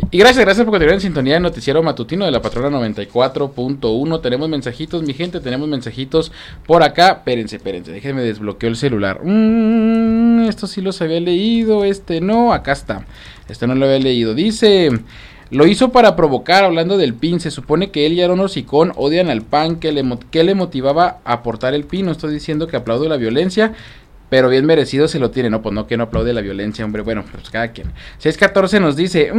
Y gracias por continuar en sintonía de Noticiero Matutino de la Patrona 94.1. Tenemos mensajitos, mi gente, tenemos mensajitos por acá. Espérense, déjenme desbloqueo el celular. Esto sí los había leído, no, acá está. No lo había leído. Dice, lo hizo para provocar, hablando del PIN. Se supone que él y Aaron Hocicón odian al PAN, que le motivaba a aportar el PIN. No estoy diciendo que aplaudo la violencia, pero bien merecido se lo tiene. No, pues no, que no aplaude la violencia, hombre. Bueno, pues cada quien. 614 nos dice,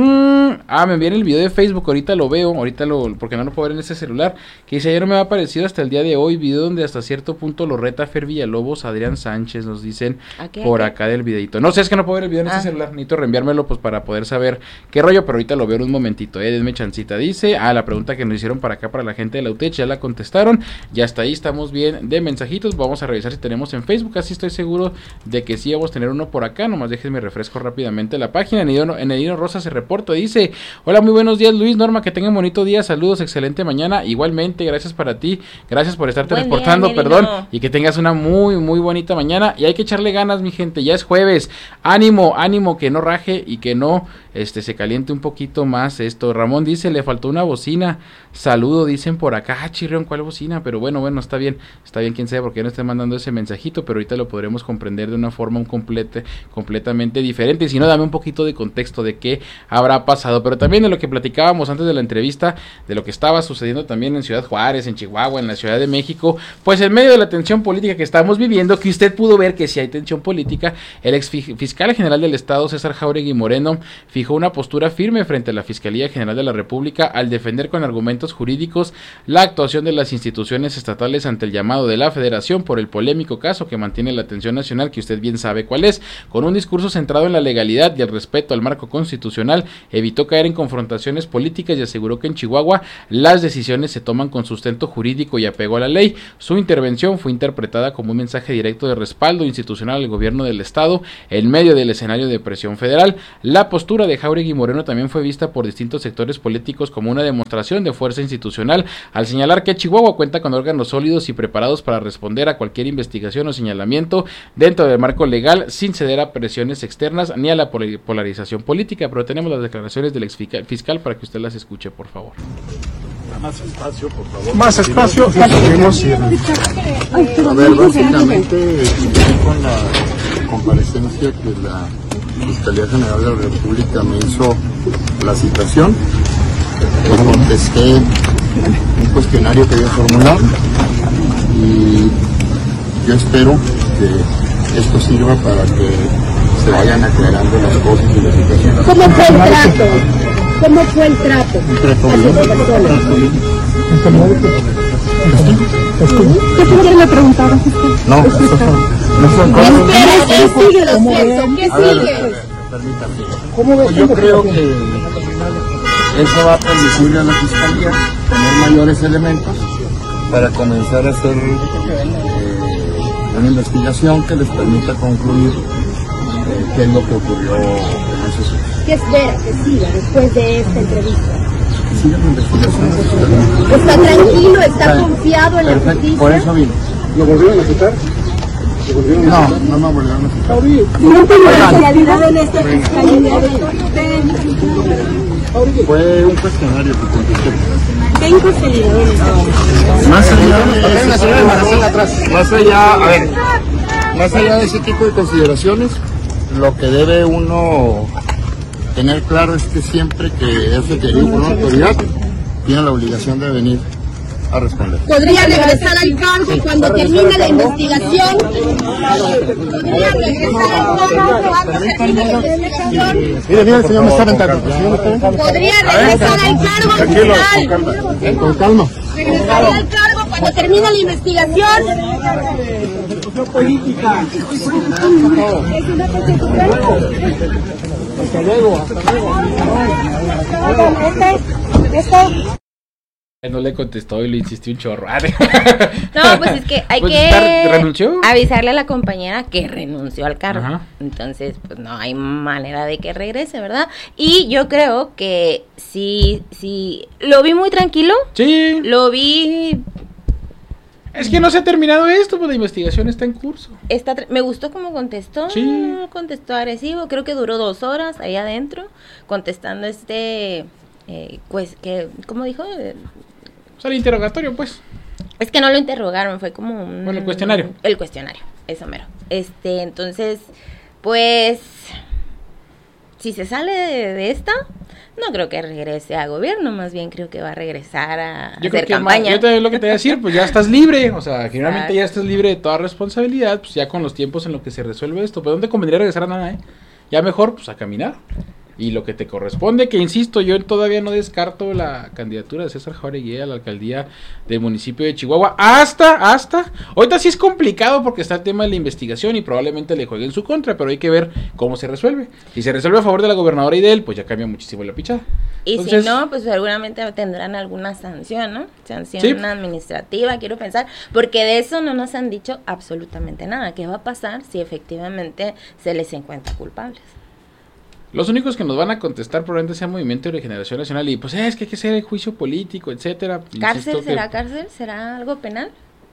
me viene el video de Facebook, ahorita lo veo, porque no lo puedo ver en ese celular, que dice, ayer no me ha aparecido hasta el día de hoy, video donde hasta cierto punto lo reta Fer Villalobos, Adrián Sánchez, nos dicen por acá del videito. No sé, es que no puedo ver el video en ese celular, necesito reenviármelo pues para poder saber qué rollo, pero ahorita lo veo en un momentito, denme chancita. Dice, la pregunta que nos hicieron para acá, para la gente de la UTECH, ya la contestaron, ya hasta ahí estamos bien de mensajitos. Vamos a revisar si tenemos en Facebook, así estoy seguro de que sí vamos a tener uno por acá. Nomás déjenme refresco rápidamente la página. Enedino Rosa se reporta, dice, hola, muy buenos días Luis, Norma, que tengan bonito día, saludos, excelente mañana, igualmente, gracias para ti, gracias por estarte reportando, y que tengas una muy bonita mañana, y hay que echarle ganas, mi gente, ya es jueves, ánimo, que no raje y que no se caliente un poquito más esto. Ramón dice, le faltó una bocina, saludo, dicen por acá. Chirrión, ¿cuál bocina? Pero bueno, está bien, quién sabe por qué no esté mandando ese mensajito, pero ahorita lo podremos comprender de una forma completamente diferente, y si no, dame un poquito de contexto de qué habrá pasado, pero también de lo que platicábamos antes de la entrevista, de lo que estaba sucediendo también en Ciudad Juárez, en Chihuahua, en la Ciudad de México, pues en medio de la tensión política que estamos viviendo, que usted pudo ver que si hay tensión política, el ex fiscal general del Estado, César Jáuregui Moreno, fijó una postura firme frente a la Fiscalía General de la República al defender con argumentos jurídicos la actuación de las instituciones estatales ante el llamado de la Federación por el polémico caso que mantiene la atención nacional, que usted bien sabe cuál es. Con un discurso centrado en la legalidad y el respeto al marco constitucional, evitó caer en confrontaciones políticas y aseguró que en Chihuahua las decisiones se toman con sustento jurídico y apego a la ley. Su intervención fue interpretada como un mensaje directo de respaldo institucional al gobierno del Estado en medio del escenario de presión federal. La postura de Jáuregui Moreno también fue vista por distintos sectores políticos como una demostración de fuerza institucional, al señalar que Chihuahua cuenta con órganos sólidos y preparados para responder a cualquier investigación o señalamiento dentro del marco legal, sin ceder a presiones externas ni a la polarización política. Pero tenemos las declaraciones del ex fiscal para que usted las escuche, por favor. Más espacio, por favor. Más espacio. A ver, básicamente, con la comparecencia que la Fiscalía General de la República me hizo la citación, contesté un cuestionario que había formulado y yo espero que esto sirva para que se vayan aclarando las cosas y las situaciones. ¿Cómo fue el trato? ¿Cómo fue el trato? ¿Qué quiere le preguntar? No, eso fue. ¿Qué sigue lo cierto? ¿Qué sigue? Permítame. Yo creo que eso va a permitirle a la Fiscalía tener mayores elementos para comenzar a hacer una investigación que les permita concluir qué es lo que ocurrió en esos hechos. ¿Qué espera que siga después de esta entrevista? Que siga la investigación. ¿Está tranquilo? ¿Está confiado en la justicia? Por eso vino. ¿Lo volvieron a citar? No me volvieron a citar. ¿No tiene claridad en esta fiscalía? Fue un cuestionario que contesté. ¿Qué inconsiderable? Más allá de ese tipo de consideraciones, lo que debe uno tener claro es que siempre que es requerido por una autoridad, tiene la obligación de venir a responder. ¿Podría regresar al cargo cuando termine la investigación? ¿Podría regresar al cargo cuando termine la investigación? Mire, el señor me está aventando. ¿Podría regresar al cargo fiscal? Con calma. ¿Regresar al cargo cuando termine la investigación? Política. Hasta luego. No le contestó y le insistió un chorro. No, pues es que hay pues que ¿renunció? avisarle a la compañera que renunció al cargo. Ajá. Entonces, pues no hay manera de que regrese, ¿verdad? Y yo creo que sí, lo vi muy tranquilo. Sí. Lo vi... Es que no se ha terminado esto, pues la investigación está en curso. Me gustó cómo contestó. Sí. Contestó agresivo. Creo que duró 2 horas ahí adentro. contestando pues, ¿cómo dijo? O sea, el interrogatorio, pues. Es que no lo interrogaron, fue como Bueno, el cuestionario. El cuestionario, eso mero. Entonces, pues, si se sale de esta, no creo que regrese a gobierno, más bien creo que va a regresar a hacer campaña. Yo te lo que te voy a decir, pues ya estás libre, o sea, generalmente ya estás libre de toda responsabilidad, pues ya con los tiempos en lo que se resuelve esto, pero no te convendría regresar a nada, Ya mejor, pues a caminar. Y lo que te corresponde, que insisto, yo todavía no descarto la candidatura de César Jauregui a la alcaldía del municipio de Chihuahua, ahorita sí es complicado porque está el tema de la investigación y probablemente le juegue en su contra, pero hay que ver cómo se resuelve. Si se resuelve a favor de la gobernadora y de él, pues ya cambia muchísimo la pichada. Y entonces, si no, pues seguramente tendrán alguna sanción, ¿no? Sanción administrativa, quiero pensar, porque de eso no nos han dicho absolutamente nada. ¿Qué va a pasar si efectivamente se les encuentra culpables? Los únicos que nos van a contestar probablemente sea Movimiento de Regeneración Nacional y pues es que hay que hacer el juicio político, etcétera. ¿Cárcel? ¿Será algo penal?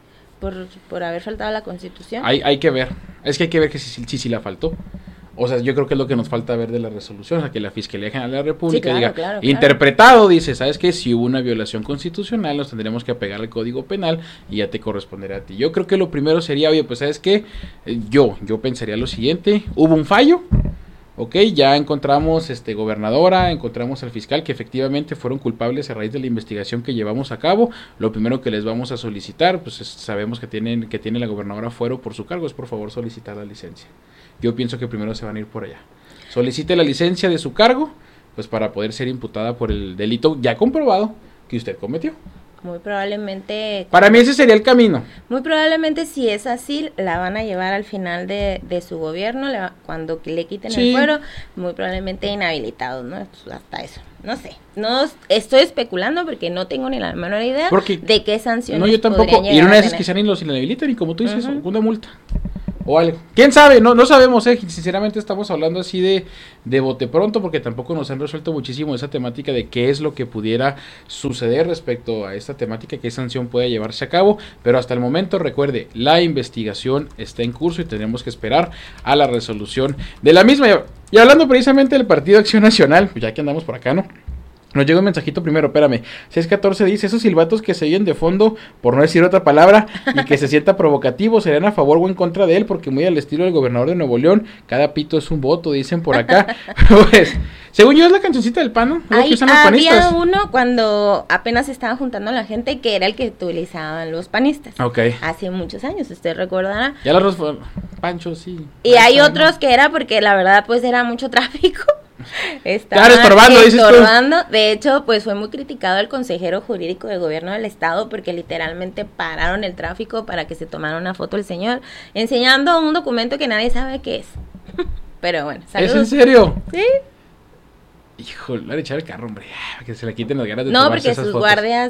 Por haber faltado a la Constitución. Hay que ver, es que hay que ver que sí la faltó. O sea, yo creo que es lo que nos falta ver de la resolución, o sea, que la Fiscalía General de la República diga, interpretado, dice, ¿sabes qué? Si hubo una violación constitucional, nos tendremos que apegar al Código Penal y ya te corresponderá a ti. Yo creo que lo primero sería, oye, pues, ¿sabes qué? Yo pensaría lo siguiente, hubo un fallo. Ok, ya encontramos gobernadora, encontramos al fiscal que efectivamente fueron culpables a raíz de la investigación que llevamos a cabo. Lo primero que les vamos a solicitar, pues sabemos que tiene la gobernadora fuero por su cargo, es por favor solicitar la licencia. Yo pienso que primero se van a ir por allá. Solicite la licencia de su cargo, pues para poder ser imputada por el delito ya comprobado que usted cometió. Muy probablemente... Para mí ese sería el camino. Muy probablemente si es así, la van a llevar al final de su gobierno, cuando le quiten el fuero, muy probablemente inhabilitados, ¿no? Hasta eso. No sé. No estoy especulando porque no tengo ni la menor idea de qué sanciones. No, yo tampoco. Y una de esas quizá ni los inhabilitan, y como tú dices, una multa. O algo. ¿Quién sabe? No sabemos, sinceramente estamos hablando así de bote pronto porque tampoco nos han resuelto muchísimo esa temática de qué es lo que pudiera suceder respecto a esta temática, qué sanción puede llevarse a cabo, pero hasta el momento recuerde, la investigación está en curso y tenemos que esperar a la resolución de la misma. Y hablando precisamente del Partido Acción Nacional, pues ya que andamos por acá, ¿no? Nos llega un mensajito primero, espérame. 614 dice, esos silbatos que se oyen de fondo, por no decir otra palabra, y que se sienta provocativo, serían a favor o en contra de él, porque muy al estilo del gobernador de Nuevo León, cada pito es un voto, dicen por acá. Pues, según yo es la cancioncita del PAN, ¿no? Había uno cuando apenas estaban juntando a la gente, que era el que utilizaban los panistas. Ok. Hace muchos años, usted recordará. Ya los Pancho, sí. Y hay otros que era porque la verdad pues era mucho tráfico. Claro, estorbando. De hecho, pues fue muy criticado el consejero jurídico del gobierno del estado porque literalmente pararon el tráfico para que se tomara una foto el señor enseñando un documento que nadie sabe qué es. Pero bueno, saludos. ¿Es en serio? Sí. Híjole, le van a echar el carro, hombre, que se le quiten las ganas de tomarse tomarse esas fotos. fotos. Guardias,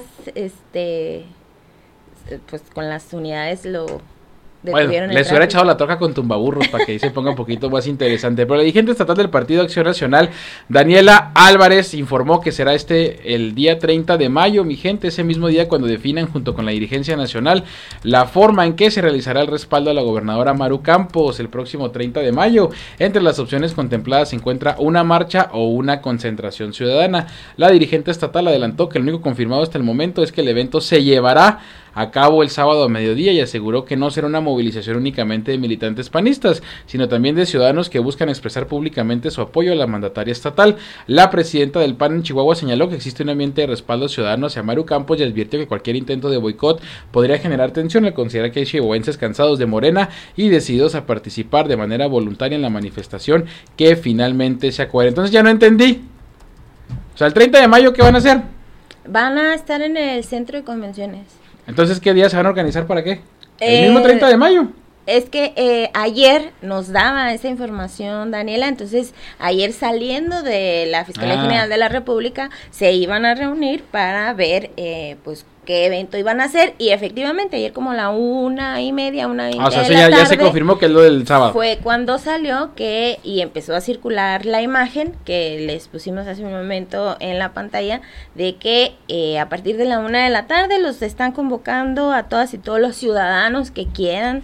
pues con las unidades bueno, les hubiera echado la troca con tumbaburros para que ahí se ponga un poquito más interesante. Pero la dirigente estatal del Partido Acción Nacional, Daniela Álvarez, informó que será el día 30 de mayo, mi gente, ese mismo día cuando definan junto con la dirigencia nacional la forma en que se realizará el respaldo a la gobernadora Maru Campos el próximo 30 de mayo. Entre las opciones contempladas se encuentra una marcha o una concentración ciudadana. La dirigente estatal adelantó que lo único confirmado hasta el momento es que el evento se llevará a cabo el sábado a mediodía y aseguró que no será una movilización únicamente de militantes panistas, sino también de ciudadanos que buscan expresar públicamente su apoyo a la mandataria estatal. La presidenta del PAN en Chihuahua señaló que existe un ambiente de respaldo ciudadano hacia Maru Campos y advirtió que cualquier intento de boicot podría generar tensión al considerar que hay chihuahuenses cansados de Morena y decididos a participar de manera voluntaria en la manifestación que finalmente se acuerde. Entonces ya no entendí. O sea, el 30 de mayo, ¿qué van a hacer? Van a estar en el centro de convenciones. Entonces, ¿qué día se van a organizar para qué? El mismo 30 de mayo. Es que ayer nos daba esa información Daniela, entonces ayer saliendo de la Fiscalía General de la República se iban a reunir para ver pues qué evento iban a hacer y efectivamente ayer como la 1:30, 1:20 o sea, de la tarde, ya se confirmó que es lo del sábado. Fue cuando salió y empezó a circular la imagen que les pusimos hace un momento en la pantalla de que a partir de la 1 de la tarde los están convocando a todas y todos los ciudadanos que quieran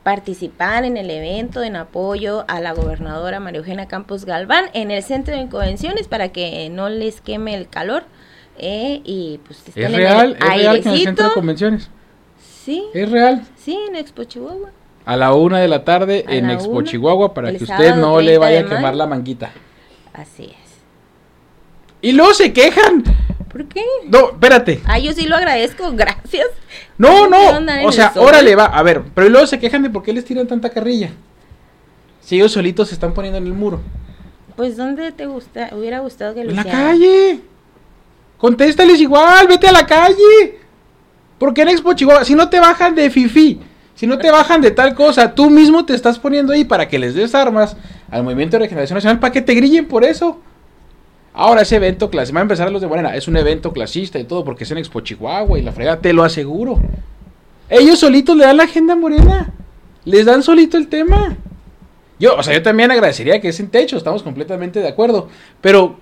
participar en el evento en apoyo a la gobernadora María Eugenia Campos Galván en el centro de convenciones para que no les queme el calor y pues estén ¿Es real que en el centro de convenciones? Sí. ¿Es real? Sí, en Expo Chihuahua. A la 1:00 p.m. en Expo Chihuahua para que usted no le vaya a quemar la manguita. Así es. Y luego se quejan. ¿Por qué? No, espérate. Yo sí lo agradezco, gracias. No, o sea, órale va, a ver, pero luego se quejan de por qué les tiran tanta carrilla. Si ellos solitos se están poniendo en el muro. Pues, ¿dónde te hubiera gustado que lo hicieran? En la calle. Contéstales igual, vete a la calle. ¿Por qué en Expo Chihuahua? Si no te bajan de fifí, si no te bajan de tal cosa, tú mismo te estás poniendo ahí para que les des armas al Movimiento de Regeneración Nacional para que te grillen por eso. Ahora ese evento clasista, van a empezar los de Morena, es un evento clasista y todo porque es en Expo Chihuahua y la fregada, te lo aseguro. Ellos solitos le dan la agenda a Morena, les dan solito el tema. Yo también agradecería que es en techo, estamos completamente de acuerdo, pero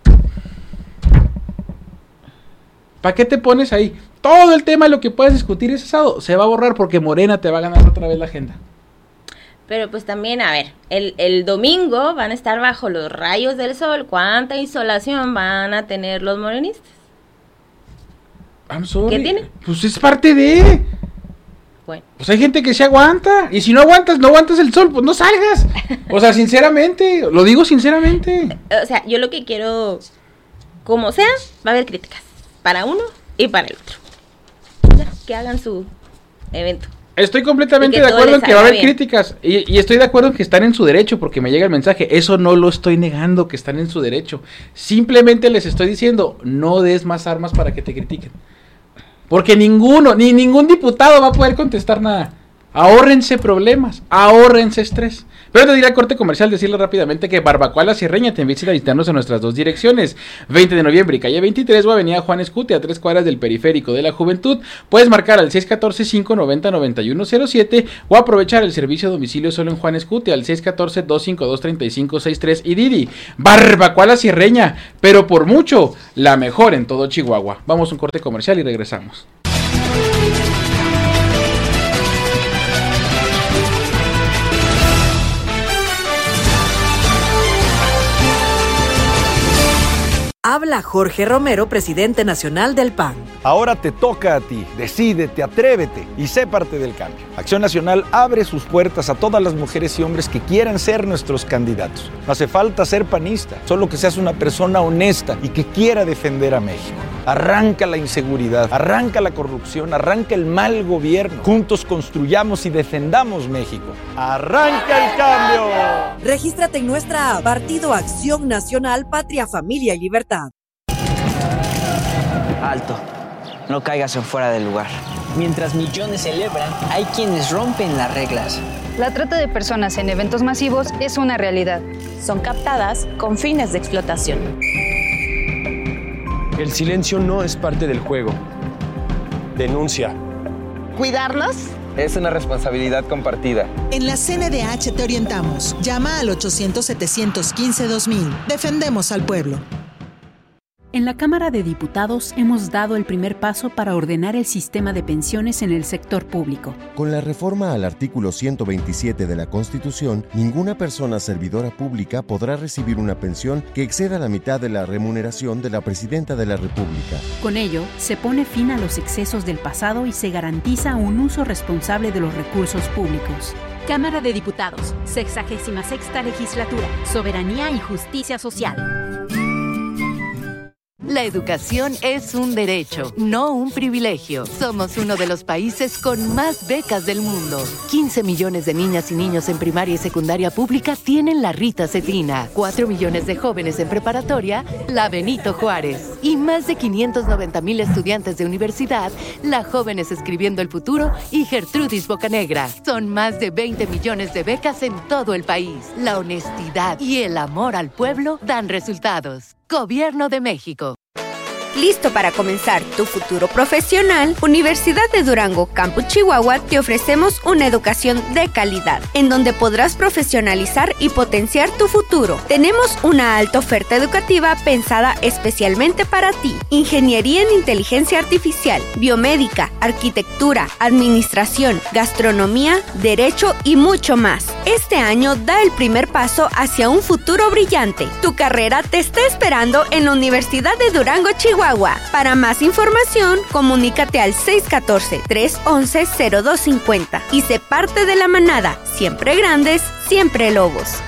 ¿para qué te pones ahí? Todo el tema de lo que puedes discutir ese sábado se va a borrar porque Morena te va a ganar otra vez la agenda. Pero pues también, a ver, el domingo van a estar bajo los rayos del sol. ¿Cuánta insolación van a tener los morenistas? I'm sorry. ¿Qué tiene? Pues es parte de... Bueno. Pues hay gente que se aguanta. Y si no aguantas el sol, pues no salgas. O sea, sinceramente, lo digo sinceramente. O sea, yo lo que quiero, como sea, va a haber críticas. Para uno y para el otro. Ya, que hagan su evento. Estoy completamente de acuerdo en que va a haber críticas y estoy de acuerdo en que están en su derecho porque me llega el mensaje, eso no lo estoy negando que están en su derecho, simplemente les estoy diciendo, no des más armas para que te critiquen, porque ningún diputado va a poder contestar nada, ahórrense problemas, ahórrense estrés. Pero antes de ir al corte comercial, decirle rápidamente que Barbacoa La Sierreña te invita a visitarnos en nuestras dos direcciones, 20 de noviembre y calle 23 o avenida Juan Escute, a 3 cuadras del Periférico de la Juventud. Puedes marcar al 614-590-9107 o aprovechar el servicio a domicilio solo en Juan Escute al 614-252-3563 y Didi. Barbacoa La Sierreña, pero por mucho, la mejor en todo Chihuahua. Vamos a un corte comercial y regresamos. Habla Jorge Romero, presidente nacional del PAN. Ahora te toca a ti. Decídete, atrévete y sé parte del cambio. Acción Nacional abre sus puertas a todas las mujeres y hombres que quieran ser nuestros candidatos. No hace falta ser panista, solo que seas una persona honesta y que quiera defender a México. Arranca la inseguridad, arranca la corrupción, arranca el mal gobierno. Juntos construyamos y defendamos México. ¡Arranca el cambio! Regístrate en nuestra app Partido Acción Nacional, Patria, Familia y Libertad. Alto, no caigas en fuera del lugar. Mientras millones celebran, hay quienes rompen las reglas. La trata de personas en eventos masivos es una realidad. Son captadas con fines de explotación. El silencio no es parte del juego. Denuncia. ¿Cuidarnos? Es una responsabilidad compartida. En la CNDH te orientamos. Llama al 800-715-2000. Defendemos al pueblo. En la Cámara de Diputados hemos dado el primer paso para ordenar el sistema de pensiones en el sector público. Con la reforma al artículo 127 de la Constitución, ninguna persona servidora pública podrá recibir una pensión que exceda la mitad de la remuneración de la Presidenta de la República. Con ello, se pone fin a los excesos del pasado y se garantiza un uso responsable de los recursos públicos. Cámara de Diputados, 66ª Legislatura, Soberanía y Justicia Social. La educación es un derecho, no un privilegio. Somos uno de los países con más becas del mundo. 15 millones de niñas y niños en primaria y secundaria pública tienen la Rita Cetina. 4 millones de jóvenes en preparatoria, la Benito Juárez. Y más de 590,000 estudiantes de universidad, la Jóvenes Escribiendo el Futuro y Gertrudis Bocanegra. Son más de 20 millones de becas en todo el país. La honestidad y el amor al pueblo dan resultados. Gobierno de México. ¿Listo para comenzar tu futuro profesional? Universidad de Durango, Campus Chihuahua, te ofrecemos una educación de calidad, en donde podrás profesionalizar y potenciar tu futuro. Tenemos una alta oferta educativa pensada especialmente para ti. Ingeniería en Inteligencia Artificial, Biomédica, Arquitectura, Administración, Gastronomía, Derecho y mucho más. Este año da el primer paso hacia un futuro brillante. Tu carrera te está esperando en la Universidad de Durango, Chihuahua. Para más información, comunícate al 614-311-0250 y sé parte de la manada. Siempre grandes, siempre lobos.